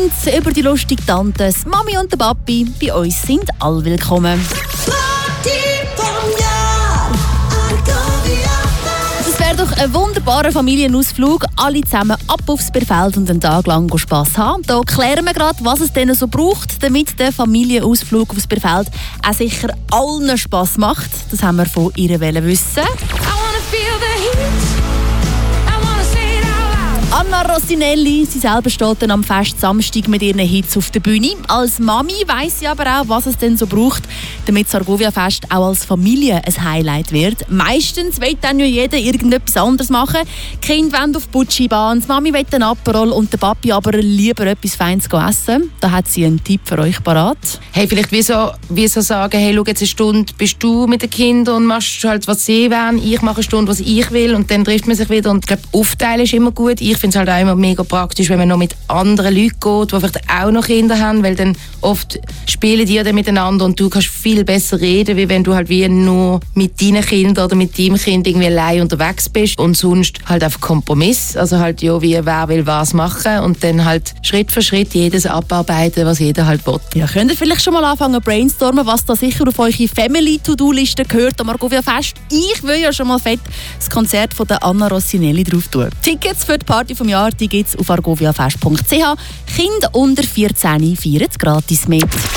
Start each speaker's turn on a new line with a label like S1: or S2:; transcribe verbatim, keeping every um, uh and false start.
S1: Kinder über die lustige Tante, die Mami und der Papi. Bei uns sind alle willkommen. Das wäre doch ein wunderbarer Familienausflug. Alle zusammen ab aufs Bierfeld und einen Tag lang Spass haben. Da klären wir gerade, was es denn so braucht, damit der Familienausflug aufs Bierfeld auch sicher allen Spass macht. Das haben wir von ihr wissen. Anna Rossinelli, sie selber steht dann am Fest Samstag mit ihren Hits auf der Bühne. Als Mami weiss sie aber auch, was es denn so braucht, damit das Argovia-Fest auch als Familie ein Highlight wird. Meistens will dann ja jeder irgendetwas anderes machen. Die Kinder wollen auf Butschi-Bahn, die Mami will einen Aperol und der Papi aber lieber etwas Feines essen. Da hat sie einen Tipp für euch parat.
S2: Hey, vielleicht wie so, wie so sagen, hey, schau, jetzt eine Stunde bist du mit den Kindern und machst halt, was sie wollen. Ich mache eine Stunde, was ich will und dann trifft man sich wieder. Und ich glaube, aufteilen ist immer gut. Ich finde es halt auch immer mega praktisch, wenn man noch mit anderen Leuten geht, die vielleicht auch noch Kinder haben, weil dann oft spielen die dann miteinander und du kannst viel besser reden, wie wenn du halt wie nur mit deinen Kindern oder mit deinem Kind irgendwie allein unterwegs bist und sonst halt auf Kompromiss, also halt ja, wie wer will was machen und dann halt Schritt für Schritt jedes abarbeiten, was jeder halt will.
S1: Ja, könnt ihr vielleicht schon mal anfangen brainstormen, was da sicher auf eure Family-To-Do-Liste gehört am Argovia-Fest. Ich will ja schon mal fett das Konzert von der Anna Rossinelli drauf tun. Tickets für die Party vom Jahr, die gibt es auf argoviafest punkt c h. Kinder unter vierzehn feiern es gratis mit.